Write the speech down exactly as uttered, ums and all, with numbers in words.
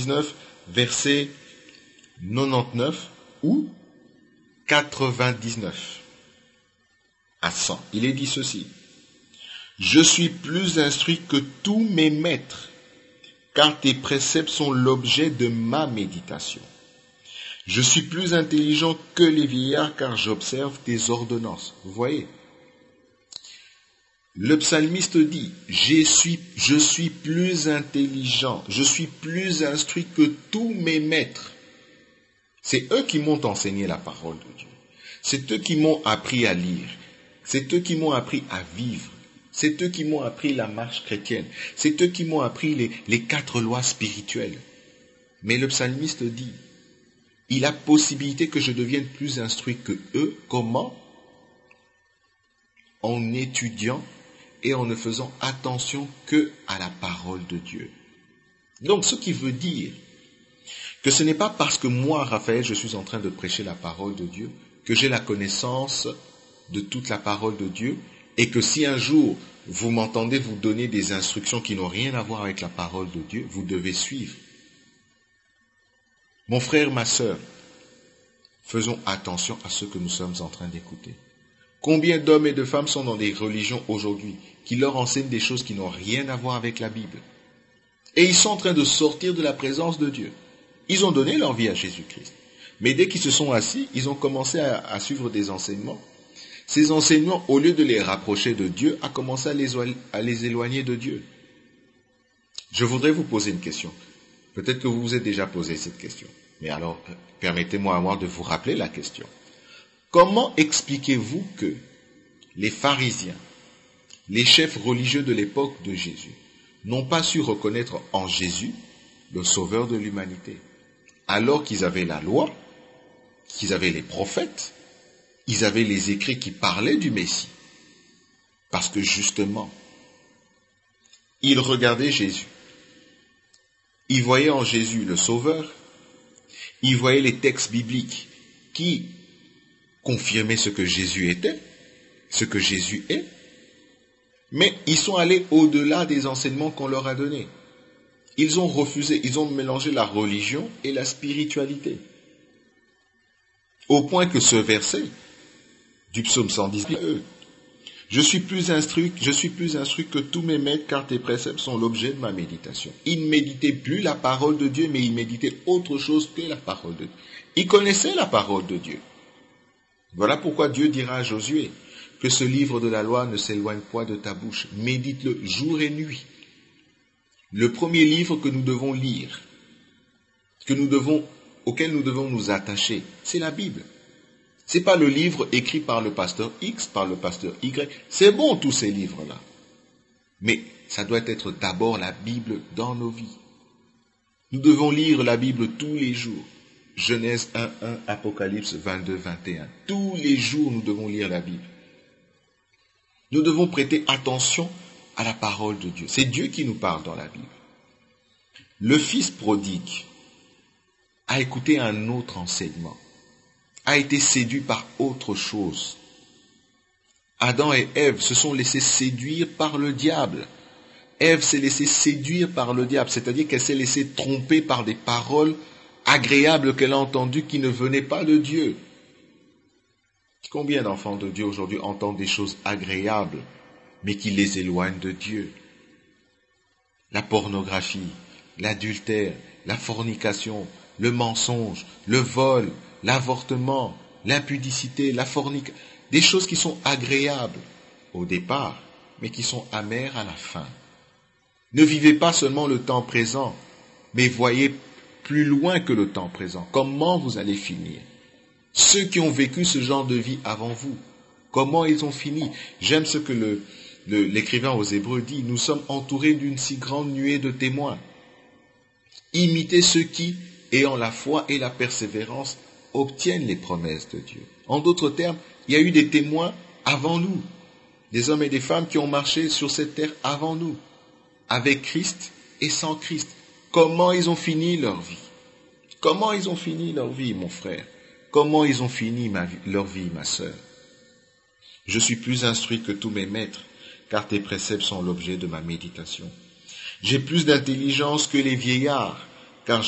soixante-dix-neuf, verset quatre-vingt-dix-neuf ou quatre-vingt-dix-neuf à cent. Il est dit ceci. Je suis plus instruit que tous mes maîtres, car tes préceptes sont l'objet de ma méditation. Je suis plus intelligent que les vieillards, car j'observe tes ordonnances. Vous voyez? Le psalmiste dit, je suis, je suis plus intelligent, je suis plus instruit que tous mes maîtres. C'est eux qui m'ont enseigné la parole de Dieu. C'est eux qui m'ont appris à lire. C'est eux qui m'ont appris à vivre. C'est eux qui m'ont appris la marche chrétienne. C'est eux qui m'ont appris les, les quatre lois spirituelles. Mais le psalmiste dit, il a possibilité que je devienne plus instruit que eux. Comment? En étudiant et en ne faisant attention que à la parole de Dieu. Donc, ce qui veut dire que ce n'est pas parce que moi, Raphaël, je suis en train de prêcher la parole de Dieu, que j'ai la connaissance de toute la parole de Dieu, et que si un jour vous m'entendez vous donner des instructions qui n'ont rien à voir avec la parole de Dieu, vous devez suivre. Mon frère, ma sœur, faisons attention à ce que nous sommes en train d'écouter. Combien d'hommes et de femmes sont dans des religions aujourd'hui qui leur enseignent des choses qui n'ont rien à voir avec la Bible? Et ils sont en train de sortir de la présence de Dieu. Ils ont donné leur vie à Jésus-Christ. Mais dès qu'ils se sont assis, ils ont commencé à, à suivre des enseignements. Ces enseignements, au lieu de les rapprocher de Dieu, a commencé à les, à les éloigner de Dieu. Je voudrais vous poser une question. Peut-être que vous vous êtes déjà posé cette question. Mais alors, permettez-moi à moi de vous rappeler la question. Comment expliquez-vous que les pharisiens, les chefs religieux de l'époque de Jésus, n'ont pas su reconnaître en Jésus le sauveur de l'humanité, alors qu'ils avaient la loi, qu'ils avaient les prophètes, ils avaient les écrits qui parlaient du Messie? Parce que justement, ils regardaient Jésus. Ils voyaient en Jésus le sauveur, ils voyaient les textes bibliques qui confirmer ce que Jésus était, ce que Jésus est, mais ils sont allés au-delà des enseignements qu'on leur a donnés. Ils ont refusé, ils ont mélangé la religion et la spiritualité. Au point que ce verset du psaume cent dix, eux, je suis plus instruit, je suis plus instruit que tous mes maîtres, car tes préceptes sont l'objet de ma méditation. Ils ne méditaient plus la parole de Dieu, mais ils méditaient autre chose que la parole de Dieu. Ils connaissaient la parole de Dieu. Voilà pourquoi Dieu dira à Josué que ce livre de la loi ne s'éloigne point de ta bouche. Médite-le jour et nuit. Le premier livre que nous devons lire, que nous devons, auquel nous devons nous attacher, c'est la Bible. C'est pas le livre écrit par le pasteur X, par le pasteur Y. C'est bon tous ces livres-là. Mais ça doit être d'abord la Bible dans nos vies. Nous devons lire la Bible tous les jours. Genèse un, un, Apocalypse vingt-deux, vingt et un. Tous les jours, nous devons lire la Bible. Nous devons prêter attention à la parole de Dieu. C'est Dieu qui nous parle dans la Bible. Le fils prodigue a écouté un autre enseignement, a été séduit par autre chose. Adam et Ève se sont laissés séduire par le diable. Ève s'est laissée séduire par le diable, c'est-à-dire qu'elle s'est laissée tromper par des paroles agréable qu'elle a entendu qui ne venait pas de Dieu. Combien d'enfants de Dieu aujourd'hui entendent des choses agréables, mais qui les éloignent de Dieu? La pornographie, l'adultère, la fornication, le mensonge, le vol, l'avortement, l'impudicité, la fornication, des choses qui sont agréables au départ, mais qui sont amères à la fin. Ne vivez pas seulement le temps présent, mais voyez plus loin que le temps présent. Comment vous allez finir? Ceux qui ont vécu ce genre de vie avant vous, comment ils ont fini? J'aime ce que le, le, l'écrivain aux Hébreux dit. Nous sommes entourés d'une si grande nuée de témoins. Imitez ceux qui, ayant la foi et la persévérance, obtiennent les promesses de Dieu. En d'autres termes, il y a eu des témoins avant nous. Des hommes et des femmes qui ont marché sur cette terre avant nous, avec Christ et sans Christ. Comment ils ont fini leur vie? Comment ils ont fini leur vie, mon frère? Comment ils ont fini ma vie, leur vie, ma sœur? Je suis plus instruit que tous mes maîtres, car tes préceptes sont l'objet de ma méditation. J'ai plus d'intelligence que les vieillards,